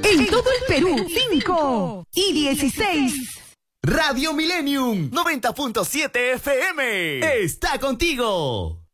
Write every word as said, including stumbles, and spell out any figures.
En todo el Perú, cinco y dieciséis. Radio Millennium noventa punto siete F M está contigo.